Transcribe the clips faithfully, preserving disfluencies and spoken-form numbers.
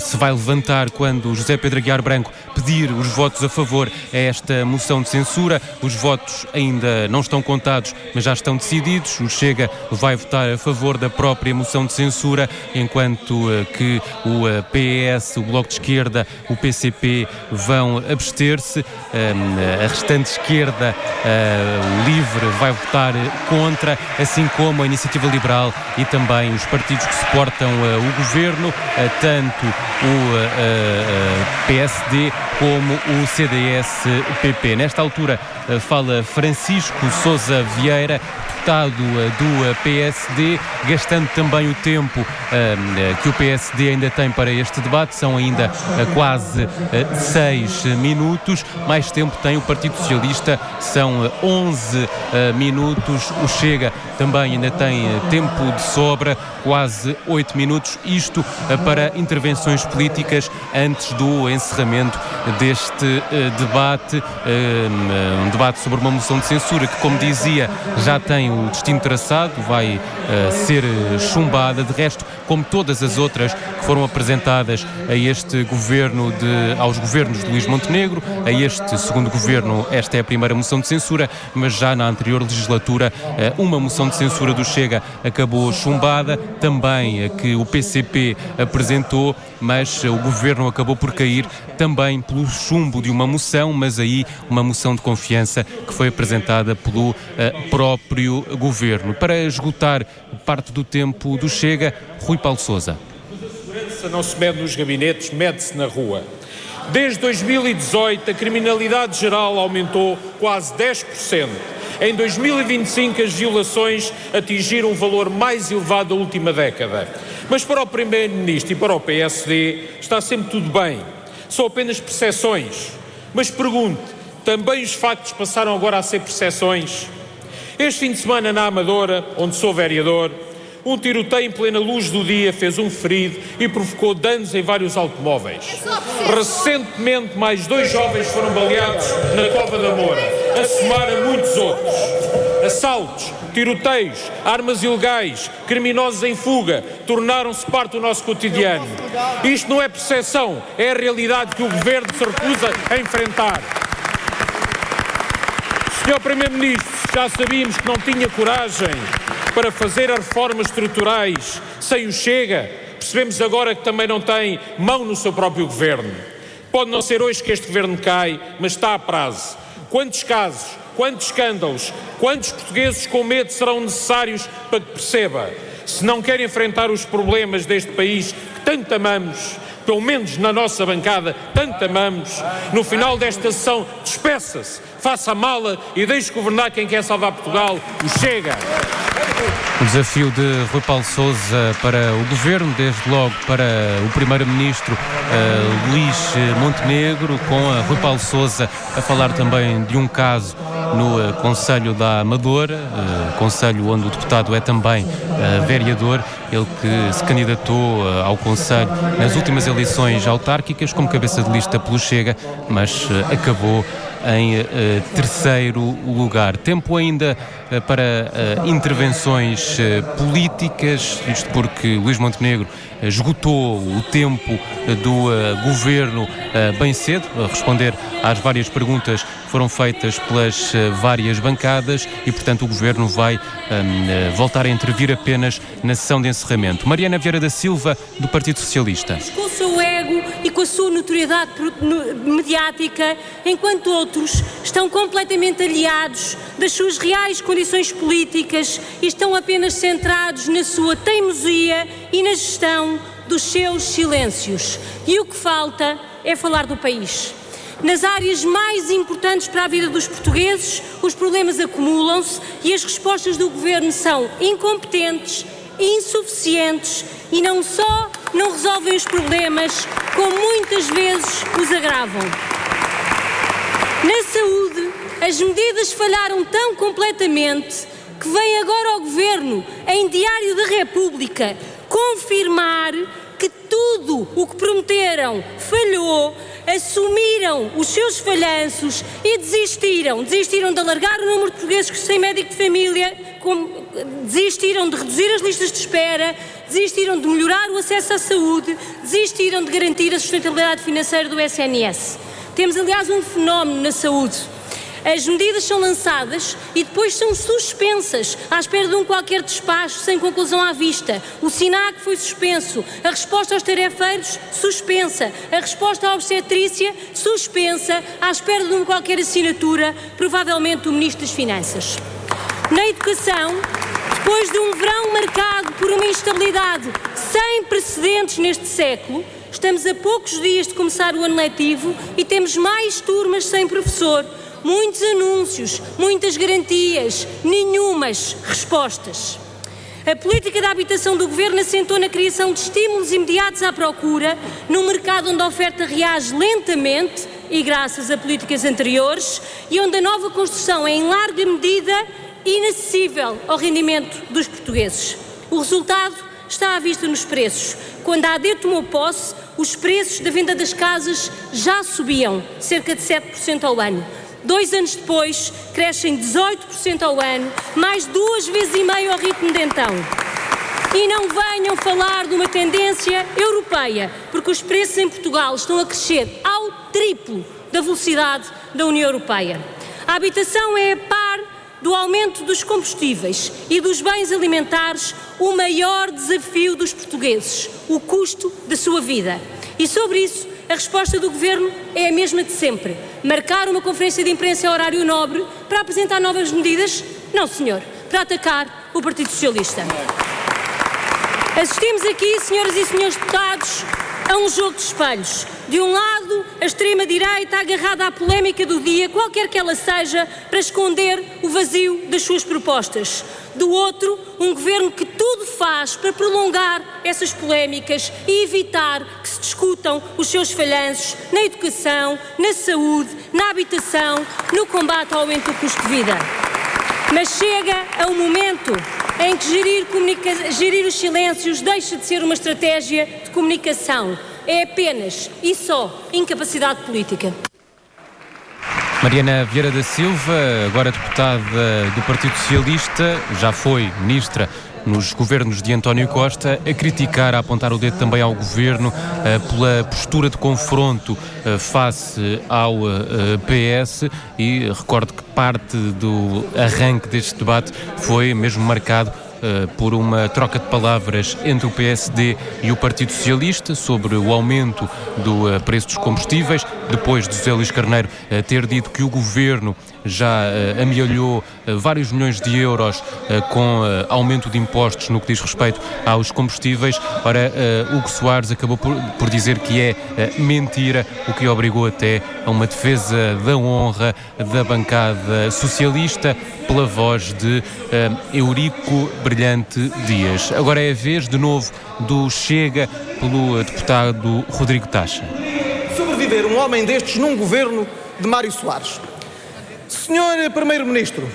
se vai levantar quando José Pedro Aguiar Branco pedir os votos a favor a esta moção de censura. Os votos ainda não estão contados, mas já estão decididos. O Chega vai votar a favor da própria moção de censura, enquanto que o P S, o Bloco de Esquerda, o P C P vão abster-se. A restante esquerda, o Livre, vai votar contra, assim como a Iniciativa Liberal e também os partidos que suportam o governo, tanto o P S D como o C D S P P. Nesta altura fala Francisco Sousa Vieira, deputado do P S D, gastando também o tempo uh, que o P S D ainda tem para este debate. São ainda uh, quase uh, seis minutos. Mais tempo tem o Partido Socialista, são uh, onze uh, minutos. O Chega também ainda tem uh, tempo de sobra, quase oito minutos. Isto uh, para intervenções políticas antes do encerramento deste uh, debate. Uh, um debate sobre uma moção de censura que, como dizia, já tem o destino traçado, vai uh, ser chumbada. De resto, como todas as outras que foram apresentadas a este governo, de, aos governos de Luís Montenegro, a este segundo governo, esta é a primeira moção de censura, mas já na anterior legislatura uh, uma moção de censura do Chega acabou chumbada, também a que o P C P apresentou, mas uh, o governo acabou por cair também pelo chumbo de uma moção, mas aí uma moção de confiança que foi apresentada pelo uh, próprio governo. Para esgotar parte do tempo do Chega, Rui Paulo Sousa. A segurança não se mede nos gabinetes, mede-se na rua. Desde dois mil e dezoito, a criminalidade geral aumentou quase dez por cento. Em dois mil e vinte e cinco, as violações atingiram o valor mais elevado da última década. Mas para o Primeiro-Ministro e para o P S D está sempre tudo bem. São apenas percepções. Mas pergunto, também os factos passaram agora a ser percepções? Este fim de semana na Amadora, onde sou vereador, um tiroteio em plena luz do dia fez um ferido e provocou danos em vários automóveis. Recentemente, mais dois jovens foram baleados na Cova da Moura, a somar a muitos outros. Assaltos, tiroteios, armas ilegais, criminosos em fuga, tornaram-se parte do nosso cotidiano. Isto não é percepção, é a realidade que o Governo se recusa a enfrentar. senhor Primeiro-Ministro, já sabíamos que não tinha coragem para fazer as reformas estruturais sem o Chega. Percebemos agora que também não tem mão no seu próprio Governo. Pode não ser hoje que este Governo cai, mas está a prazo. Quantos casos, quantos escândalos, quantos portugueses com medo serão necessários para que perceba? Se não quer enfrentar os problemas deste país que tanto amamos, pelo menos na nossa bancada, tanto amamos, no final desta sessão, despeça-se, faça a mala e deixe governar quem quer salvar Portugal, o Chega. O desafio de Rui Paulo Sousa para o Governo, desde logo para o Primeiro-Ministro uh, Luís Montenegro, com a Rui Paulo Sousa a falar também de um caso no uh, Conselho da Amadora, uh, conselho onde o deputado é também uh, vereador, ele que se candidatou uh, ao Conselho nas últimas eleições autárquicas como cabeça de lista pelo Chega, mas uh, acabou em uh, terceiro lugar. Tempo ainda uh, para uh, intervenções uh, políticas, isto porque Luís Montenegro uh, esgotou o tempo uh, do uh, governo uh, bem cedo, a responder às várias perguntas que foram feitas pelas uh, várias bancadas e, portanto, o governo vai um, uh, voltar a intervir apenas na sessão de encerramento. Mariana Vieira da Silva, do Partido Socialista. Com o seu ego e com a sua notoriedade mediática, enquanto outros estão completamente aliados das suas reais condições políticas e estão apenas centrados na sua teimosia e na gestão dos seus silêncios. E o que falta é falar do país. Nas áreas mais importantes para a vida dos portugueses, os problemas acumulam-se e as respostas do governo são incompetentes, insuficientes e não só não resolvem os problemas, como muitas vezes os agravam. Na saúde, as medidas falharam tão completamente que vem agora ao Governo, em Diário da República, confirmar que tudo o que prometeram falhou, assumiram os seus falhanços e desistiram. Desistiram de alargar o número de portugueses sem médico de família, como, desistiram de reduzir as listas de espera, desistiram de melhorar o acesso à saúde, desistiram de garantir a sustentabilidade financeira do S N S. Temos, aliás, um fenómeno na saúde. As medidas são lançadas e depois são suspensas, à espera de um qualquer despacho, sem conclusão à vista. O SINAC foi suspenso, a resposta aos tarefeiros, suspensa, a resposta à obstetrícia, suspensa, à espera de uma qualquer assinatura, provavelmente do Ministro das Finanças. Na educação, depois de um verão marcado por uma instabilidade sem precedentes neste século, estamos a poucos dias de começar o ano letivo e temos mais turmas sem professor. Muitos anúncios, muitas garantias, nenhumas respostas. A política da habitação do Governo assentou na criação de estímulos imediatos à procura, num mercado onde a oferta reage lentamente e graças a políticas anteriores, e onde a nova construção é em larga medida inacessível ao rendimento dos portugueses. O resultado está à vista nos preços. Quando a A D tomou posse, os preços da venda das casas já subiam cerca de sete por cento ao ano. Dois anos depois, crescem dezoito por cento ao ano, mais duas vezes e meio ao ritmo de então. E não venham falar de uma tendência europeia, porque os preços em Portugal estão a crescer ao triplo da velocidade da União Europeia. A habitação é, a par do aumento dos combustíveis e dos bens alimentares, o maior desafio dos portugueses, o custo da sua vida. E sobre isso, a resposta do Governo é a mesma de sempre. Marcar uma conferência de imprensa em horário nobre para apresentar novas medidas? Não, senhor. Para atacar o Partido Socialista. Assistimos aqui, senhoras e senhores deputados, a um jogo de espelhos. De um lado, a extrema-direita agarrada à polémica do dia, qualquer que ela seja, para esconder o vazio das suas propostas. Do outro, um governo que tudo faz para prolongar essas polémicas e evitar que se discutam os seus falhanços na educação, na saúde, na habitação, no combate ao aumento do custo de vida. Mas chega a um momento em que gerir, comunica... gerir os silêncios deixa de ser uma estratégia de comunicação. É apenas e só incapacidade política. Mariana Vieira da Silva, agora deputada do Partido Socialista, já foi ministra nos governos de António Costa, a criticar, a apontar o dedo também ao governo uh, pela postura de confronto uh, face ao uh, P S, e recordo que parte do arranque deste debate foi mesmo marcado Uh, por uma troca de palavras entre o P S D e o Partido Socialista sobre o aumento do uh, preço dos combustíveis, depois de José Luís Carneiro uh, ter dito que o Governo já uh, amealhou uh, vários milhões de euros uh, com uh, aumento de impostos no que diz respeito aos combustíveis. Ora, uh, Hugo Soares acabou por, por dizer que é uh, mentira, o que obrigou até a uma defesa da honra da bancada socialista pela voz de uh, Eurico Brilhante Dias. Agora é a vez, de novo, do Chega, pelo deputado Rodrigo Taxa. Sobreviver um homem destes num governo de Mário Soares. senhor Primeiro-Ministro,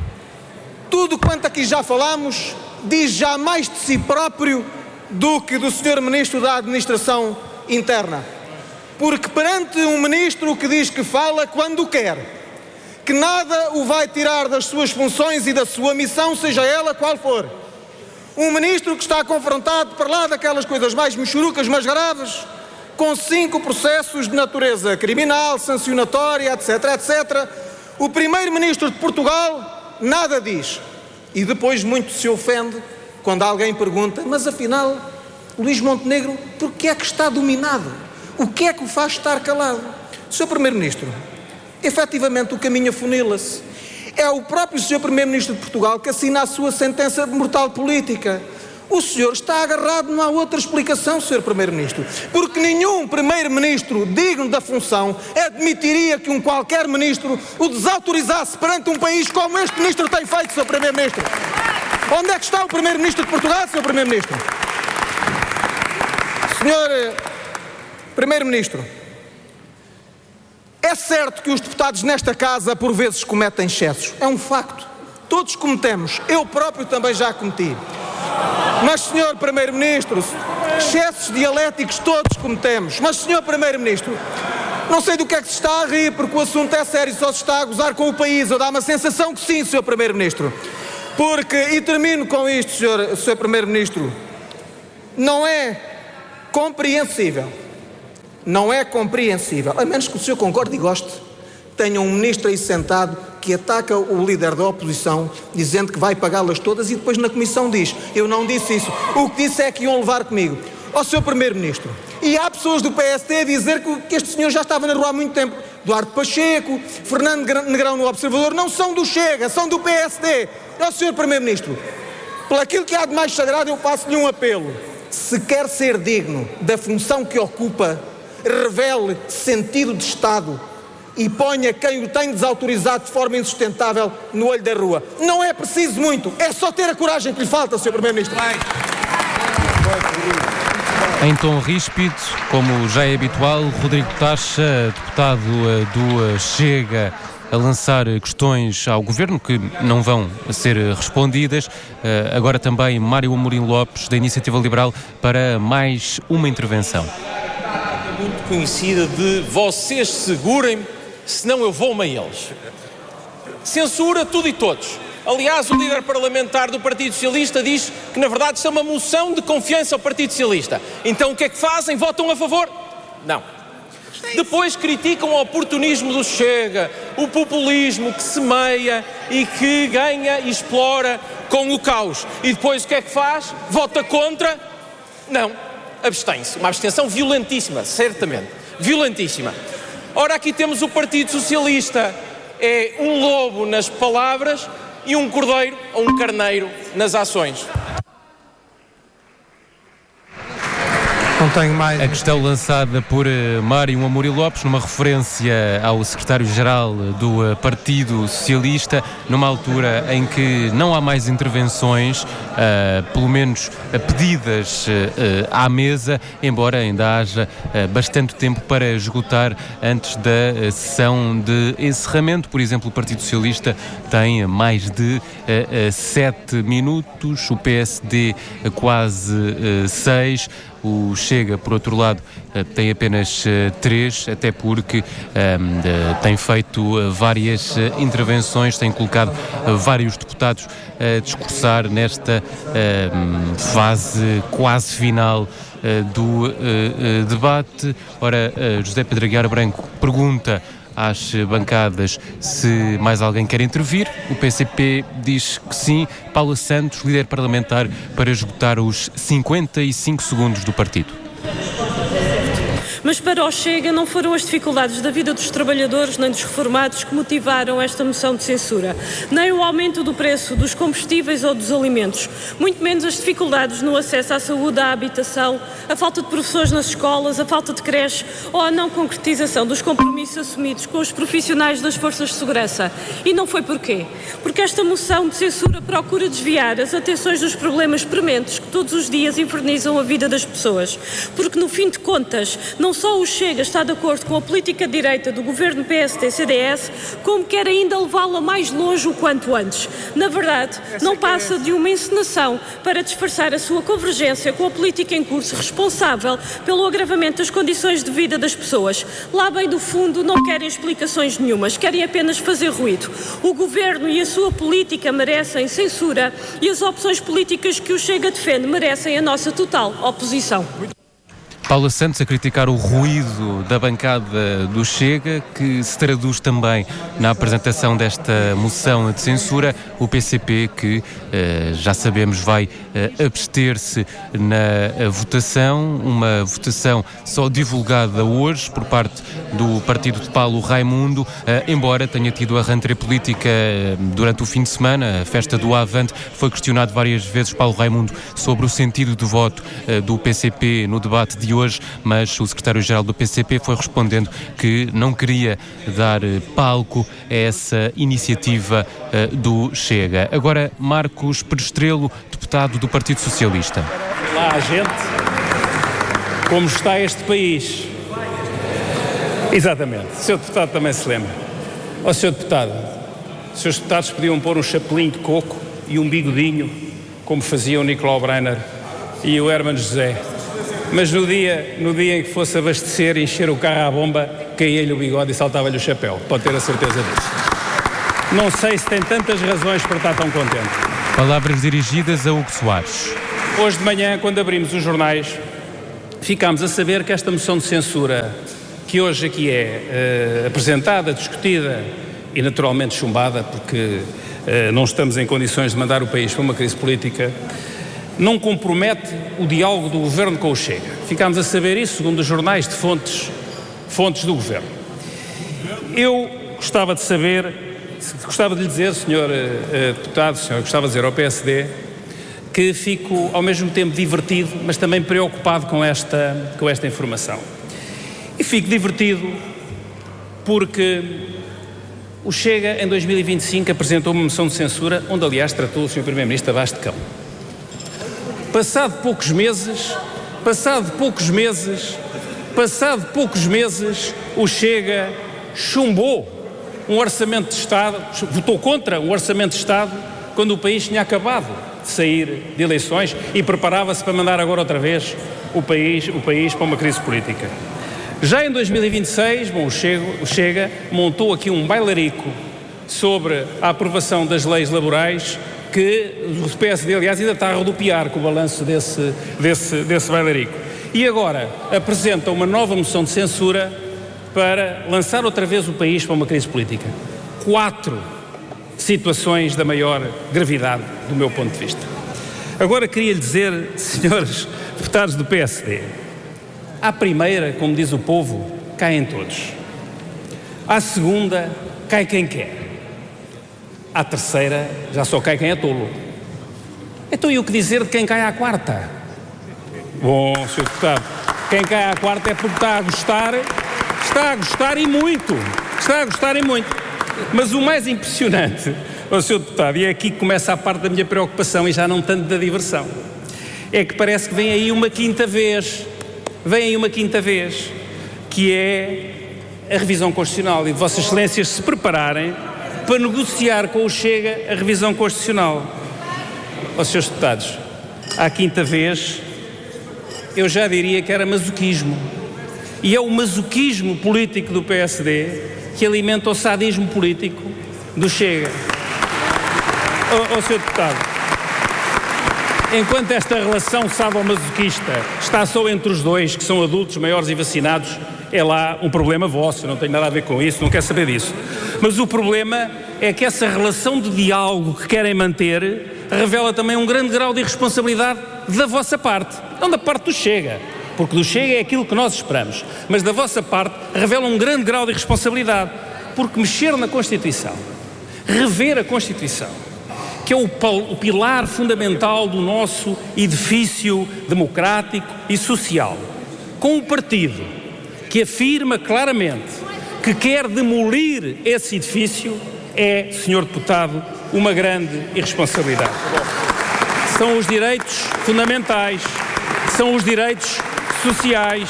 tudo quanto aqui já falámos diz já mais de si próprio do que do senhor Ministro da Administração Interna. Porque perante um Ministro que diz que fala quando quer, que nada o vai tirar das suas funções e da sua missão, seja ela qual for. Um Ministro que está confrontado, para lá daquelas coisas mais mexurucas, mas graves, com cinco processos de natureza criminal, sancionatória, etc, etcétera. O Primeiro-Ministro de Portugal nada diz. E depois muito se ofende quando alguém pergunta, mas afinal, Luís Montenegro, por que é que está dominado? O que é que o faz estar calado? senhor Primeiro-Ministro, efetivamente o caminho afunila-se. É o próprio senhor Primeiro-Ministro de Portugal que assina a sua sentença de mortal política. O senhor está agarrado, não há outra explicação, senhor Primeiro-Ministro, porque nenhum Primeiro-Ministro digno da função admitiria que um qualquer Ministro o desautorizasse perante um país como este Ministro tem feito, senhor Primeiro-Ministro. Onde é que está o Primeiro-Ministro de Portugal, senhor Primeiro-Ministro? senhor Primeiro-Ministro, é certo que os deputados nesta casa por vezes cometem excessos, é um facto, todos cometemos, eu próprio também já cometi. Mas, senhor Primeiro-Ministro, excessos dialéticos todos cometemos. Mas, senhor Primeiro-Ministro, Não sei do que é que se está a rir, porque o assunto é sério e só se está a gozar com o país. Eu dá uma sensação que sim, senhor Primeiro-Ministro. Porque, e termino com isto, senhor, senhor Primeiro-Ministro, não é compreensível, não é compreensível, a menos que o senhor concorde e goste, tenha um ministro aí sentado que ataca o líder da oposição, dizendo que vai pagá-las todas e depois na comissão diz, eu não disse isso, o que disse é que iam levar comigo. Ó senhor Primeiro-Ministro, e há pessoas do P S D a dizer que, que este senhor já estava na rua há muito tempo. Duarte Pacheco, Fernando Negrão no Observador, não são do Chega, são do P S D. Ó senhor Primeiro-Ministro, por aquilo que há de mais sagrado eu faço-lhe um apelo. Se quer ser digno da função que ocupa, revele sentido de Estado e ponha quem o tem desautorizado de forma insustentável no olho da rua. Não é preciso muito, é só ter a coragem que lhe falta, senhor Primeiro-Ministro. Em tom ríspido, como já é habitual, Rodrigo Taxa, deputado do Chega, a lançar questões ao Governo que não vão ser respondidas. Agora também Mário Amorim Lopes, da Iniciativa Liberal, para mais uma intervenção. Muito conhecida de vocês segurem-me, senão eu vou-me a eles. Censura tudo e todos. Aliás, o líder parlamentar do Partido Socialista diz que, na verdade, isto é uma moção de confiança ao Partido Socialista. Então, o que é que fazem? Votam a favor? Não. Depois criticam o oportunismo do Chega, o populismo que semeia e que ganha e explora com o caos. E depois o que é que faz? Vota contra? Não. Abstém-se. Uma abstenção violentíssima, certamente. Violentíssima. Ora, aqui temos o Partido Socialista. É um lobo nas palavras e um cordeiro ou um carneiro nas ações. Não tenho mais. A questão lançada por uh, Mário Amorim Lopes, numa referência ao secretário-geral do uh, Partido Socialista, numa altura em que não há mais intervenções, uh, pelo menos uh, pedidas uh, uh, à mesa, embora ainda haja uh, bastante tempo para esgotar antes da uh, sessão de encerramento. Por exemplo, o Partido Socialista tem mais de uh, uh, sete minutos, o P S D uh, quase uh, seis. O Chega, por outro lado, tem apenas três, até porque um, tem feito várias intervenções, tem colocado vários deputados a discursar nesta um, fase quase final uh, do uh, uh, debate. Ora, uh, José Pedro Aguiar Branco pergunta às bancadas se mais alguém quer intervir. O P C P diz que sim. Paula Santos, líder parlamentar, para esgotar os cinquenta e cinco segundos do partido. Mas para o Chega não foram as dificuldades da vida dos trabalhadores nem dos reformados que motivaram esta moção de censura, nem o aumento do preço dos combustíveis ou dos alimentos, muito menos as dificuldades no acesso à saúde, à habitação, a falta de professores nas escolas, a falta de creches ou a não concretização dos compromissos assumidos com os profissionais das forças de segurança. E não foi porquê? Porque esta moção de censura procura desviar as atenções dos problemas prementes que todos os dias infernizam a vida das pessoas. Porque, no fim de contas, não só o Chega está de acordo com a política de direita do governo P S D C D S, como quer ainda levá-la mais longe o quanto antes. Na verdade, não passa de uma encenação para disfarçar a sua convergência com a política em curso responsável pelo agravamento das condições de vida das pessoas. Lá bem do fundo não querem explicações nenhumas, querem apenas fazer ruído. O governo e a sua política merecem censura e as opções políticas que o Chega defende merecem a nossa total oposição. Paula Santos a criticar o ruído da bancada do Chega, que se traduz também na apresentação desta moção de censura. O P C P, que eh, já sabemos vai eh, abster-se na votação, uma votação só divulgada hoje por parte do partido de Paulo Raimundo, eh, embora tenha tido a rentrée política durante o fim de semana, a festa do Avante. Foi questionado várias vezes Paulo Raimundo sobre o sentido de voto eh, do P C P no debate de hoje, mas o secretário-geral do P C P foi respondendo que não queria dar palco a essa iniciativa uh, do Chega. Agora, Marcos Perestrelo, deputado do Partido Socialista. Lá, gente, como está este país? Exatamente, o senhor deputado também se lembra. Ó senhor deputado, os senhores deputados podiam pôr um chapelinho de coco e um bigodinho, como faziam o Nicolau Breiner e o Hermano José. mas no dia, no dia em que fosse abastecer, encher o carro à bomba, caía-lhe o bigode e saltava-lhe o chapéu. Pode ter a certeza disso. Não sei se tem tantas razões para estar tão contente. Palavras dirigidas a Hugo Soares. Hoje de manhã, quando abrimos os jornais, ficámos a saber que esta moção de censura, que hoje aqui é uh, apresentada, discutida e naturalmente chumbada, porque uh, não estamos em condições de mandar o país para uma crise política, não compromete o diálogo do Governo com o Chega. Ficámos a saber isso segundo os jornais de fontes, fontes do Governo. Eu gostava de saber, gostava de lhe dizer, senhor uh, Deputado, senhor, gostava de dizer ao P S D, que fico ao mesmo tempo divertido, mas também preocupado com esta, com esta informação. E fico divertido porque o Chega, em dois mil e vinte e cinco, apresentou uma moção de censura, onde, aliás, tratou o senhor Primeiro-Ministro abaixo de cão. Passado poucos meses, passado poucos meses, passado poucos meses, o Chega chumbou um orçamento de Estado, votou contra um orçamento de Estado, quando o país tinha acabado de sair de eleições e preparava-se para mandar agora outra vez o país, o país para uma crise política. Já em dois mil e vinte e seis, bom, o Chega, o Chega montou aqui um bailarico sobre a aprovação das leis laborais, que o P S D, aliás, ainda está a rodopiar com o balanço desse, desse, desse bailarico. E agora apresenta uma nova moção de censura para lançar outra vez o país para uma crise política. Quatro situações da maior gravidade do meu ponto de vista. Agora queria lhe dizer, senhores deputados do P S D, à primeira, como diz o povo, caem todos. À segunda, cai quem quer. À terceira, já só cai quem é tolo. Então e o que dizer de quem cai à quarta? Bom, senhor Deputado, quem cai à quarta é porque está a gostar, está a gostar e muito, está a gostar e muito. Mas o mais impressionante, oh, senhor Deputado, e é aqui que começa a parte da minha preocupação e já não tanto da diversão, é que parece que vem aí uma quinta vez, vem aí uma quinta vez, que é a revisão constitucional, e de Vossas Excelências se prepararem para negociar com o Chega a revisão constitucional. Ó, oh, senhores deputados, à quinta vez, eu já diria que era masoquismo. E é o masoquismo político do P S D que alimenta o sadismo político do Chega. Ó, oh, oh, senhor deputado, enquanto esta relação sadomasoquista está só entre os dois, que são adultos, maiores e vacinados, é lá um problema vosso, não tem nada a ver com isso, não quero saber disso. Mas o problema é que essa relação de diálogo que querem manter revela também um grande grau de irresponsabilidade da vossa parte, não da parte do Chega, porque do Chega é aquilo que nós esperamos, mas da vossa parte revela um grande grau de irresponsabilidade, porque mexer na Constituição, rever a Constituição, que é o, o pilar fundamental do nosso edifício democrático e social, com um partido que afirma claramente que quer demolir esse edifício, é, senhor deputado, uma grande irresponsabilidade. São os direitos fundamentais, são os direitos sociais,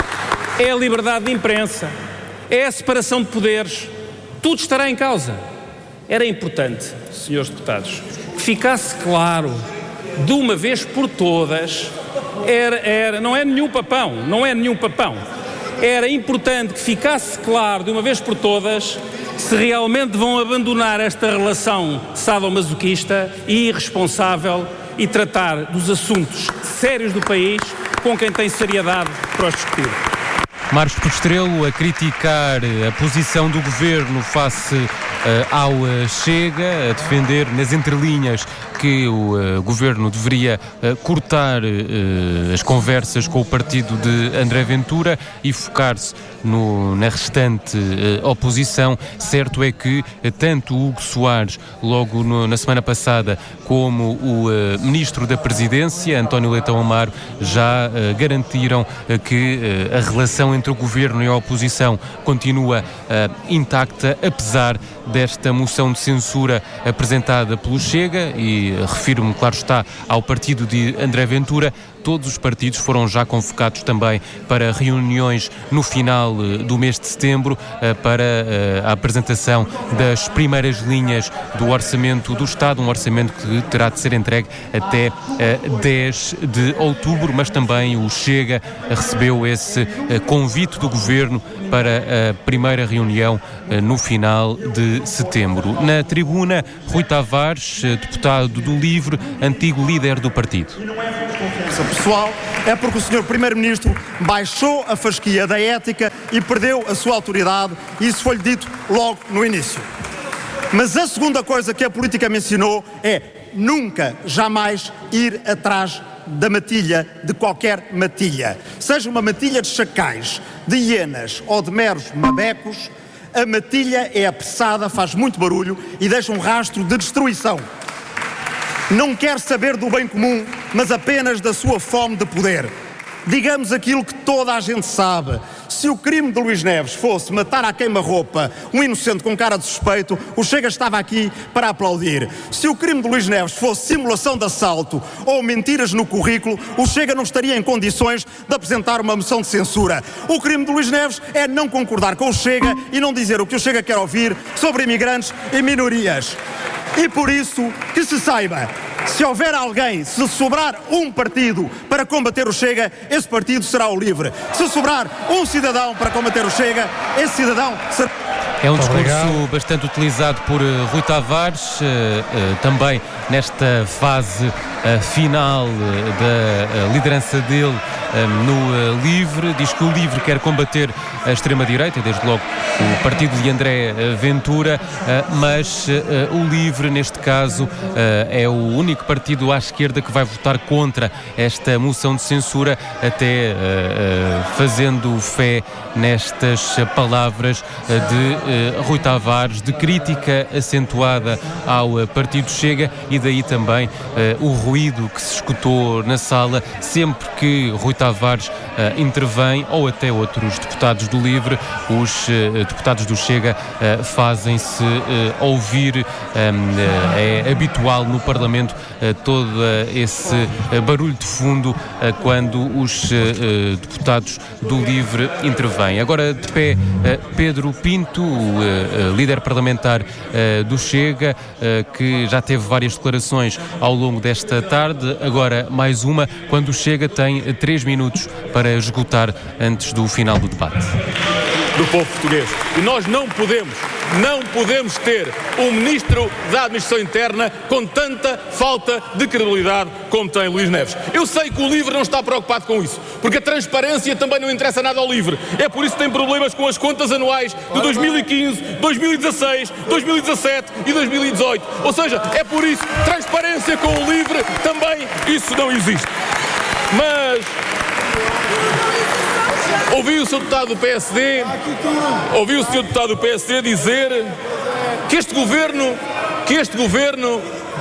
é a liberdade de imprensa, é a separação de poderes, tudo estará em causa. Era importante, senhores deputados, que ficasse claro, de uma vez por todas, era, era, não é nenhum papão, não é nenhum papão, era importante que ficasse claro, de uma vez por todas, se realmente vão abandonar esta relação sadomasoquista e irresponsável e tratar dos assuntos sérios do país com quem tem seriedade para os discutir. Marcos Postrelo a criticar a posição do Governo face uh, ao uh, Chega, a defender nas entrelinhas que o uh, Governo deveria uh, cortar uh, as conversas com o partido de André Ventura e focar-se no, na restante uh, oposição. Certo é que uh, tanto o Hugo Soares, logo no, na semana passada, como o uh, Ministro da Presidência, António Leitão Amaro, já uh, garantiram uh, que uh, a relação entre o Governo e a oposição continua uh, intacta, apesar desta moção de censura apresentada pelo Chega, e refiro-me, claro está, ao partido de André Ventura, todos os partidos foram já convocados também para reuniões no final do mês de setembro para a apresentação das primeiras linhas do Orçamento do Estado, um orçamento que terá de ser entregue até dez de outubro, mas também o Chega recebeu esse convite do Governo para a primeira reunião no final de setembro. Na tribuna, Rui Tavares, deputado do LIVRE, antigo líder do partido. Não é por pessoal, é porque o senhor Primeiro-Ministro baixou a fasquia da ética e perdeu a sua autoridade, e isso foi-lhe dito logo no início. Mas a segunda coisa que a política me ensinou é nunca, jamais ir atrás da matilha, de qualquer matilha. Seja uma matilha de chacais, de hienas ou de meros mabecos, a matilha é apressada, faz muito barulho e deixa um rastro de destruição. Não quer saber do bem comum, mas apenas da sua fome de poder. Digamos aquilo que toda a gente sabe. Se o crime de Luís Neves fosse matar à queima-roupa um inocente com cara de suspeito, o Chega estava aqui para aplaudir. Se o crime de Luís Neves fosse simulação de assalto ou mentiras no currículo, o Chega não estaria em condições de apresentar uma moção de censura. O crime de Luís Neves é não concordar com o Chega e não dizer o que o Chega quer ouvir sobre imigrantes e minorias. E por isso, que se saiba, se houver alguém, se sobrar um partido para combater o Chega, esse partido será o LIVRE. Se sobrar um cidadão para combater o Chega, esse cidadão será... É um discurso Obrigado. bastante utilizado por uh, Rui Tavares, uh, uh, também nesta fase uh, final uh, da uh, liderança dele uh, no uh, LIVRE. Diz que o LIVRE quer combater a extrema-direita, desde logo o partido de André uh, Ventura, uh, mas uh, o LIVRE, neste caso, uh, é o único partido à esquerda que vai votar contra esta moção de censura, até uh, uh, fazendo fé nestas palavras uh, de uh, Rui Tavares, de crítica acentuada ao uh, Partido Chega, e daí também uh, o ruído que se escutou na sala sempre que Rui Tavares uh, intervém, ou até outros deputados do LIVRE. Os uh, deputados do Chega uh, fazem-se uh, ouvir. Um, uh, é habitual no Parlamento uh, todo uh, esse uh, barulho de fundo uh, quando os uh, uh, deputados do LIVRE intervêm. Agora de pé, uh, Pedro Pinto, o uh, uh, líder parlamentar uh, do Chega, uh, que já teve várias declarações ao longo desta tarde, agora mais uma, quando o Chega tem três minutos para esgotar antes do final do debate. Do povo português. E nós não podemos, não podemos ter um Ministro da Administração Interna com tanta falta de credibilidade como tem Luís Neves. Eu sei que o LIVRE não está preocupado com isso, porque a transparência também não interessa nada ao LIVRE. É por isso que tem problemas com as contas anuais de dois mil e quinze, dois mil e dezasseis, dois mil e dezassete e dois mil e dezoito. Ou seja, é por isso, transparência com o LIVRE também, isso não existe. Mas... ouvi o senhor deputado do P S D, ouvi o senhor deputado do P S D dizer que este governo, que este governo...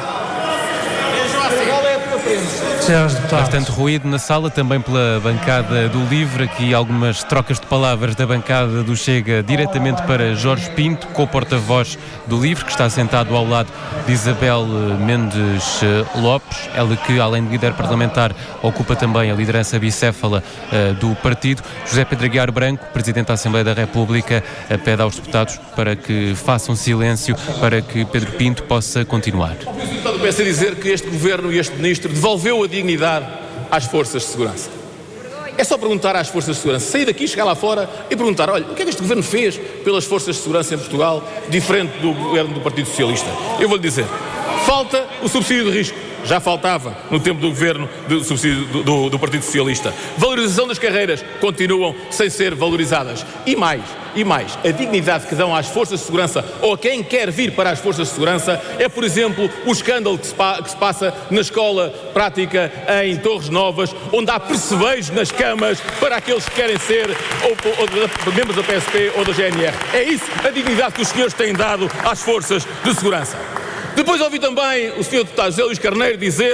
Bastante ruído na sala, também pela bancada do LIVRE. Aqui algumas trocas de palavras da bancada do Chega diretamente para Jorge Pinto, co-porta-voz do LIVRE, que está sentado ao lado de Isabel Mendes Lopes, ela que, além de líder parlamentar, ocupa também a liderança bicéfala uh, do partido. José Pedro Aguiar Branco, Presidente da Assembleia da República, uh, pede aos deputados para que façam silêncio, para que Pedro Pinto possa continuar. O deputado do P S D dizer que este governo e este ministro devolveu a dignidade às forças de segurança. É só perguntar às forças de segurança, sair daqui, chegar lá fora e perguntar, olha, o que é que este governo fez pelas forças de segurança em Portugal, diferente do governo do Partido Socialista? Eu vou-lhe dizer, falta o subsídio de risco. Já faltava no tempo do governo do, subsídio do, do, do Partido Socialista. Valorização das carreiras continuam sem ser valorizadas. E mais, e mais, a dignidade que dão às forças de segurança ou a quem quer vir para as forças de segurança é, por exemplo, o escândalo que se, pa, que se passa na escola prática em Torres Novas, onde há percevejos nas camas para aqueles que querem ser ou, ou, ou, membros da P S P ou da G N R. É isso a dignidade que os senhores têm dado às forças de segurança. Depois ouvi também o senhor deputado José Luís Carneiro dizer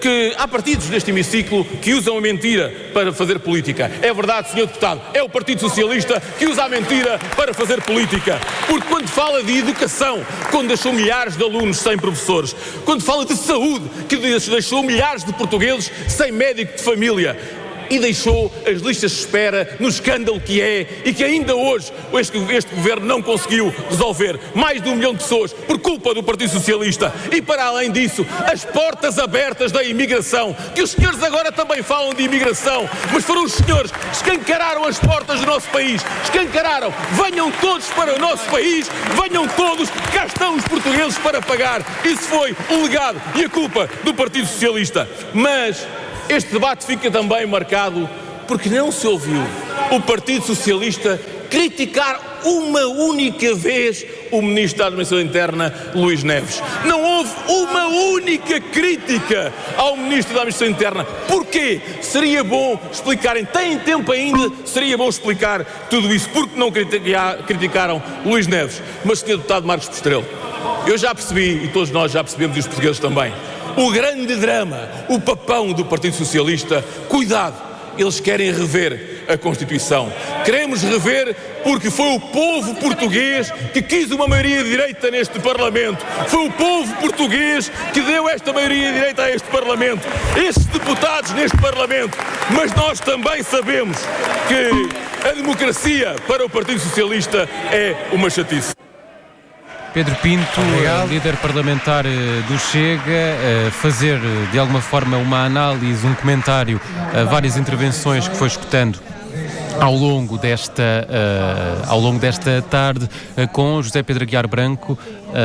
que há partidos neste hemiciclo que usam a mentira para fazer política. É verdade, senhor Deputado, é o Partido Socialista que usa a mentira para fazer política. Porque quando fala de educação, quando deixou milhares de alunos sem professores, quando fala de saúde, que deixou milhares de portugueses sem médico de família, e deixou as listas de espera no escândalo que é e que ainda hoje este, este governo não conseguiu resolver. Mais de um milhão de pessoas por culpa do Partido Socialista. E para além disso, as portas abertas da imigração, que os senhores agora também falam de imigração, mas foram os senhores que escancararam as portas do nosso país. Escancararam. Venham todos para o nosso país, venham todos, cá estão os portugueses para pagar. Isso foi o legado e a culpa do Partido Socialista. Mas este debate fica também marcado porque não se ouviu o Partido Socialista criticar uma única vez o Ministro da Administração Interna, Luís Neves. Não houve uma única crítica ao Ministro da Administração Interna. Porquê? Seria bom explicarem, têm tempo ainda, seria bom explicar tudo isso. Porque não criticaram Luís Neves? Mas, senhor Deputado Marcos Postrelo, eu já percebi, e todos nós já percebemos, e os portugueses também, o grande drama, o papão do Partido Socialista. Cuidado, eles querem rever a Constituição. Queremos rever porque foi o povo português que quis uma maioria de direita neste Parlamento. Foi o povo português que deu esta maioria de direita a este Parlamento. Estes deputados neste Parlamento. Mas nós também sabemos que a democracia para o Partido Socialista é uma chatice. Pedro Pinto, líder parlamentar do Chega, a fazer de alguma forma uma análise, um comentário a várias intervenções que foi escutando ao longo desta, uh, ao longo desta tarde, uh, com José Pedro Aguiar Branco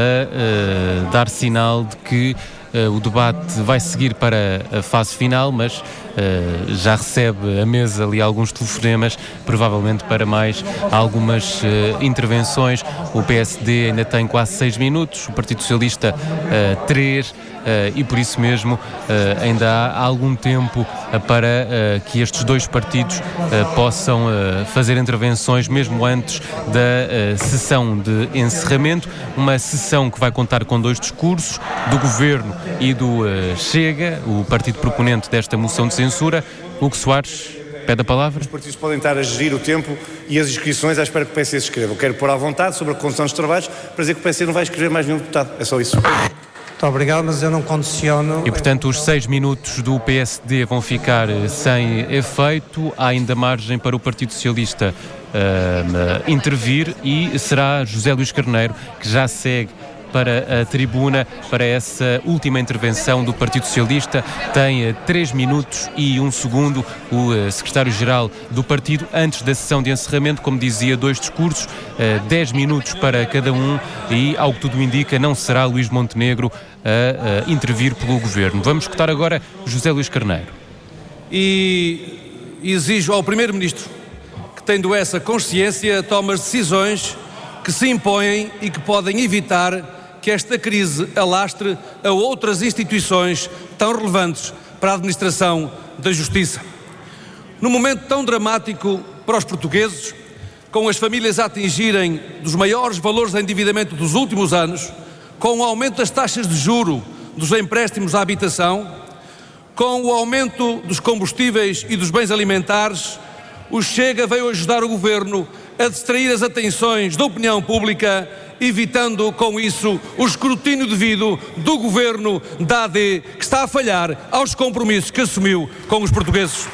a uh, dar sinal de que uh, o debate vai seguir para a fase final, mas Uh, já recebe a mesa ali alguns telefonemas, provavelmente para mais algumas uh, intervenções. O P S D ainda tem quase seis minutos, o Partido Socialista uh, três, uh, e por isso mesmo uh, ainda há algum tempo uh, para uh, que estes dois partidos uh, possam uh, fazer intervenções mesmo antes da uh, sessão de encerramento, uma sessão que vai contar com dois discursos do Governo e do uh, Chega, o partido proponente desta moção de censura. Censura. Hugo Soares pede a palavra. Os partidos podem estar a gerir o tempo e as inscrições à espera que o P S C se escreva. Eu quero pôr à vontade sobre a condução dos trabalhos para dizer que o P S C não vai escrever mais nenhum deputado. É só isso. Muito obrigado, mas eu não condiciono. E, portanto, os seis minutos do P S D vão ficar sem efeito. Há ainda margem para o Partido Socialista uh, intervir e será José Luís Carneiro que já segue para a tribuna, para essa última intervenção do Partido Socialista. Tem três minutos e um segundo o uh, secretário-geral do partido, antes da sessão de encerramento, como dizia, dois discursos, uh, dez minutos para cada um, e, ao que tudo indica, não será Luís Montenegro a uh, intervir pelo Governo. Vamos escutar agora José Luís Carneiro. E exijo ao Primeiro-Ministro que, tendo essa consciência, tome as decisões que se impõem e que podem evitar que esta crise alastre a outras instituições tão relevantes para a administração da justiça. Num momento tão dramático para os portugueses, com as famílias a atingirem dos maiores valores de endividamento dos últimos anos, com o aumento das taxas de juro dos empréstimos à habitação, com o aumento dos combustíveis e dos bens alimentares, o Chega veio ajudar o Governo a distrair as atenções da opinião pública, evitando com isso o escrutínio devido do Governo da A D, que está a falhar aos compromissos que assumiu com os portugueses.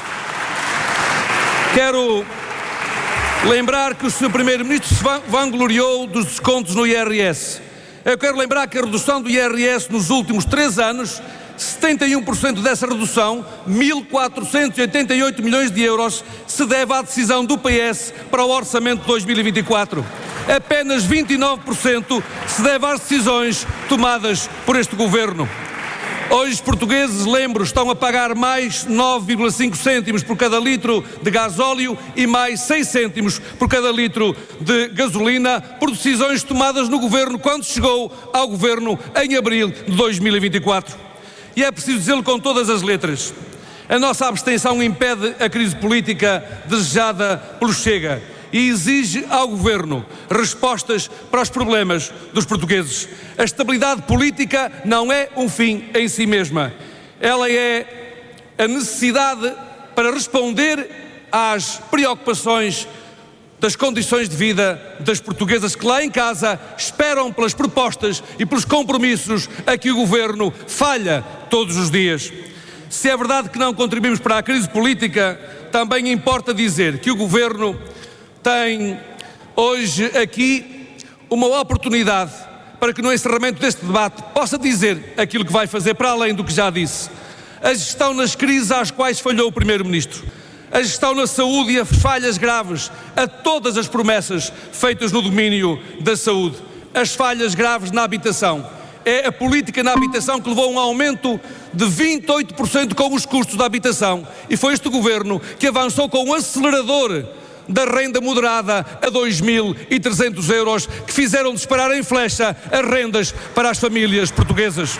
Quero lembrar que o senhor Primeiro-Ministro se vangloriou dos descontos no I R S. Eu quero lembrar que a redução do I R S nos últimos três anos, setenta e um por cento dessa redução, mil quatrocentos e oitenta e oito milhões de euros, se deve à decisão do P S para o orçamento de dois mil e vinte e quatro. Apenas vinte e nove por cento se deve às decisões tomadas por este Governo. Hoje os portugueses, lembro, estão a pagar mais nove vírgula cinco cêntimos por cada litro de gasóleo e mais seis cêntimos por cada litro de gasolina, por decisões tomadas no Governo quando chegou ao Governo em abril de dois mil e vinte e quatro. E é preciso dizê-lo com todas as letras. A nossa abstenção impede a crise política desejada pelo Chega e exige ao Governo respostas para os problemas dos portugueses. A estabilidade política não é um fim em si mesma. ela é a necessidade para responder às preocupações das condições de vida das portuguesas que lá em casa esperam pelas propostas e pelos compromissos a que o Governo falha todos os dias. Se é verdade que não contribuímos para a crise política, também importa dizer que o Governo tem hoje aqui uma oportunidade para que no encerramento deste debate possa dizer aquilo que vai fazer para além do que já disse. A gestão nas crises às quais falhou o Primeiro-Ministro, a gestão na saúde e as falhas graves a todas as promessas feitas no domínio da saúde, as falhas graves na habitação. É a política na habitação que levou a um aumento de vinte e oito por cento com os custos da habitação, e foi este Governo que avançou com um acelerador da renda moderada a dois mil e trezentos euros, que fizeram disparar em flecha as rendas para as famílias portuguesas.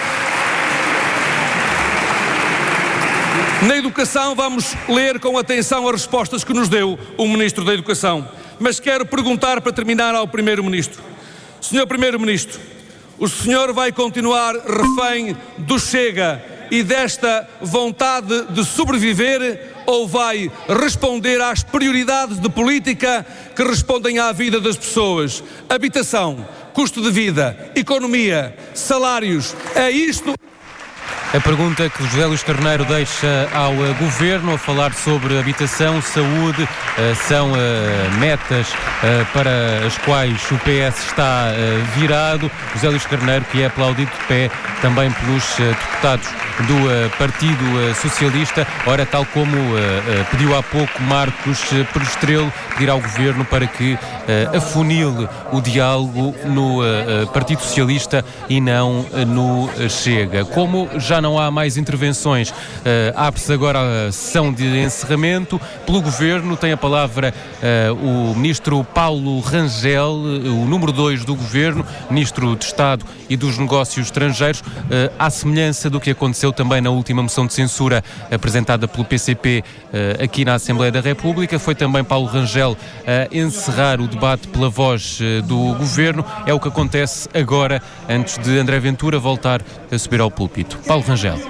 Na educação, vamos ler com atenção as respostas que nos deu o Ministro da Educação. Mas quero perguntar, para terminar, ao Primeiro-Ministro. senhor Primeiro-Ministro, o senhor vai continuar refém do Chega e desta vontade de sobreviver, ou vai responder às prioridades de política que respondem à vida das pessoas? Habitação, custo de vida, economia, salários, é isto... A pergunta que José Luís Carneiro deixa ao uh, Governo, a falar sobre habitação, saúde, uh, são uh, metas uh, para as quais o P S está uh, virado. José Luís Carneiro, que é aplaudido de pé também pelos uh, deputados do uh, Partido uh, Socialista. Ora, tal como uh, uh, pediu há pouco Marcos uh, Perestrelo, pedir ao Governo para que uh, afunile o diálogo no uh, uh, Partido Socialista e não uh, no uh, Chega. Como já não há mais intervenções, uh, abre-se agora a sessão de encerramento. Pelo Governo tem a palavra uh, o Ministro Paulo Rangel, o número dois do Governo, Ministro de Estado e dos Negócios Estrangeiros, uh, à semelhança do que aconteceu também na última moção de censura apresentada pelo P C P uh, aqui na Assembleia da República. Foi também Paulo Rangel a encerrar o debate pela voz uh, do Governo. É o que acontece agora, antes de André Ventura voltar a subir ao púlpito. Paulo Rangel.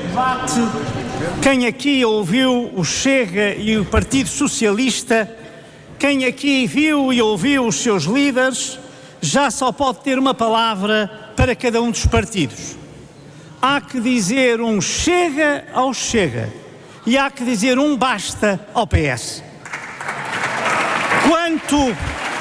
Quem aqui ouviu o Chega e o Partido Socialista, quem aqui viu e ouviu os seus líderes, já só pode ter uma palavra para cada um dos partidos. Há que dizer um Chega ao Chega e há que dizer um basta ao P S. Quanto...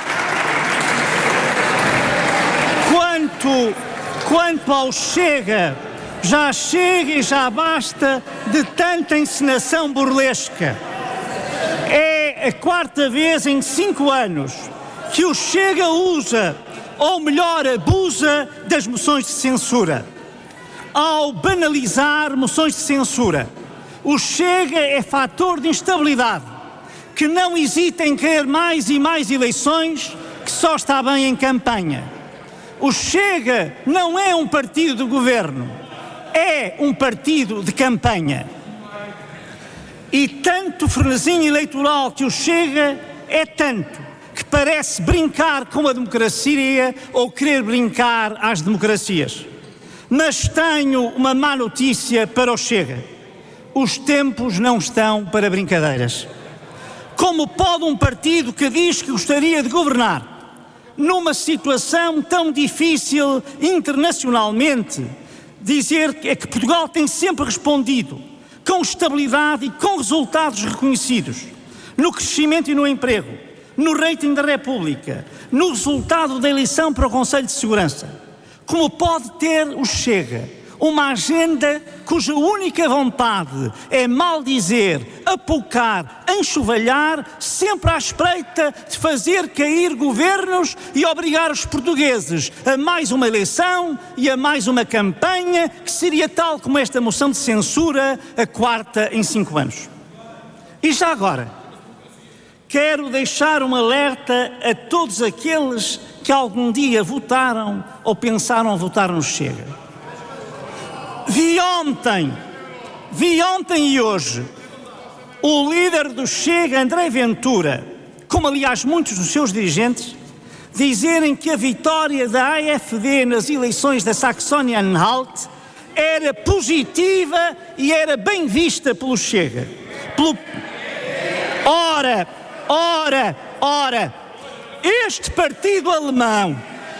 Quanto... Quanto ao Chega... Já chega e já basta de tanta encenação burlesca. É a quarta vez em cinco anos que o Chega usa, ou melhor, abusa das moções de censura. Ao banalizar moções de censura, o Chega é fator de instabilidade, que não hesita em querer mais e mais eleições, que só está bem em campanha. O Chega não é um partido do governo. É um partido de campanha. E tanto frenesim eleitoral que o Chega é tanto que parece brincar com a democracia ou querer brincar às democracias. Mas tenho uma má notícia para o Chega. Os tempos não estão para brincadeiras. Como pode um partido que diz que gostaria de governar numa situação tão difícil internacionalmente dizer que Portugal tem sempre respondido com estabilidade e com resultados reconhecidos no crescimento e no emprego, no rating da República, no resultado da eleição para o Conselho de Segurança? Como pode ter o Chega uma agenda cuja única vontade é maldizer, apocar, enxovalhar, sempre à espreita de fazer cair governos e obrigar os portugueses a mais uma eleição e a mais uma campanha que seria tal como esta moção de censura, a quarta em cinco anos? E já agora, quero deixar um alerta a todos aqueles que algum dia votaram ou pensaram votar no Chega. Vi ontem, vi ontem e hoje, o líder do Chega, André Ventura, como aliás muitos dos seus dirigentes, dizerem que a vitória da A F D nas eleições da Saxónia-Anhalt era positiva e era bem vista pelo Chega. Pelo... Ora, ora, ora, este partido alemão